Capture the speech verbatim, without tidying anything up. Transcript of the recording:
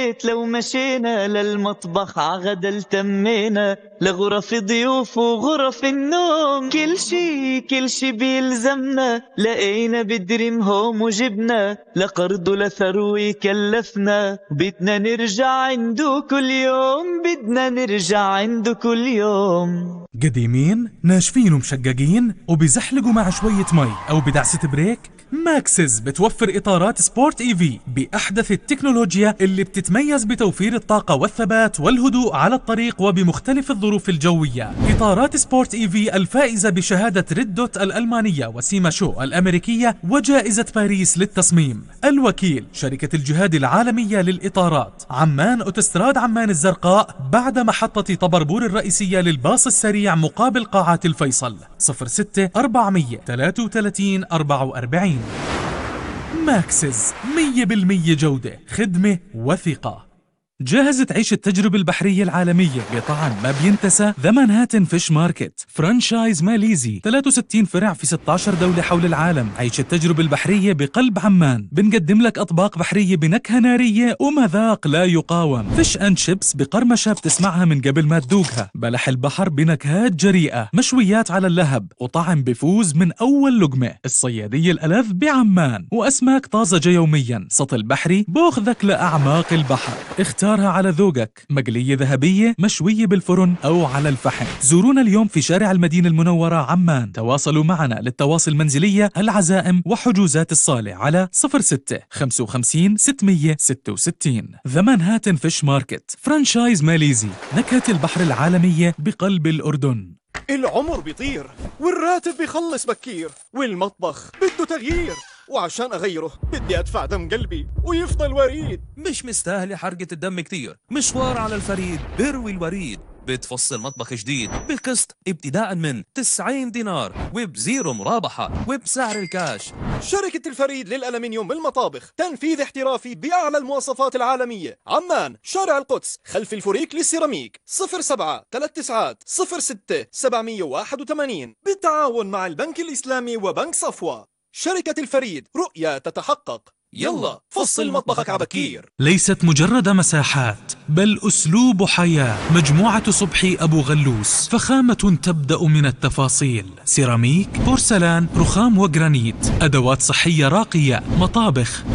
البيت لو مشينا للمطبخ عغدا التمينا، لغرف ضيوف وغرف النوم كل شي كل شي بيلزمنا، لقينا بدريم هوم وجبنا لقرض لثروي كلفنا، بدنا نرجع عنده كل يوم بدنا نرجع عنده كل يوم. قديمين ناشفين ومشققين وبيزحلقوا مع شوية مي أو بدعسة بريك؟ ماكسز بتوفر إطارات سبورت إيفي بأحدث التكنولوجيا اللي بتتميز بتوفير الطاقة والثبات والهدوء على الطريق وبمختلف الظروف الجوية. إطارات سبورت إيفي الفائزة بشهادة ريد دوت الألمانية وسيما شو الأمريكية وجائزة باريس للتصميم. الوكيل شركة الجهاد العالمية للإطارات، عمان أوتوستراد عمان الزرقاء بعد محطة طبربور الرئيسية للباص السريع مقابل قاعات الفيصل. صفر ستة أربعمية ثلاثة وثلاثين أربعة وأربعين. ماكسز مية بالمية جودة خدمة وثقة. جاهز تعيش التجربة البحرية العالمية بطعم ما بينتسى؟ ذا مانهاتن فيش ماركت فرانشايز ماليزي، ثلاثة وستين فرع في ستة عشر دولة حول العالم. عيش التجربة البحرية بقلب عمان. بنقدم لك أطباق بحرية بنكهة نارية ومذاق لا يقاوم. فيش أند شيبس بقرمشة بتسمعها من قبل ما تذوقها. بلح البحر بنكهات جريئة. مشويات على اللهب وطعم بفوز من أول لقمة. الصيادية الألذ بعمان وأسماك طازجة يوميا. سطل بحري بأخذك لأعماق البحر. اختارها على ذوقك، مقلية ذهبية، مشوية بالفرن أو على الفحم. زورونا اليوم في شارع المدينة المنورة عمان. تواصلوا معنا للتواصل المنزلية، العزائم وحجوزات الصالة على صفر ستة خمسة وخمسين ستمية ستة وستين. ذا مانهاتن فيش ماركت فرانشايز ماليزي، نكهة البحر العالمية بقلب الأردن. العمر بيطير والراتب بيخلص بكير والمطبخ بده تغيير، وعشان أغيره بدي أدفع دم قلبي ويفضل وريد. مش مستاهلة حرقة الدم كتير. مشوار على الفريد بروي الوريد. بتفصل مطبخ جديد بقسط ابتداء من تسعين دينار وبزيرو مرابحة وبسعر الكاش. شركة الفريد للألمنيوم بالمطابخ، تنفيذ احترافي بأعلى المواصفات العالمية. عمان، شارع القدس، خلف الفريق للسيراميك. صفر سبعة ثلاثة تسعات صفر ستة سبعمية وواحد وثمانين بالتعاون مع البنك الإسلامي وبنك صفوة. شركة الفريد، رؤية تتحقق. يلا فصل مطبخك عبكير. ليست مجرد مساحات بل أسلوب حياة. مجموعة صبحي أبو غلوس، فخامة تبدأ من التفاصيل. سيراميك، بورسلان، رخام وجرانيت، أدوات صحية راقية، مطابخ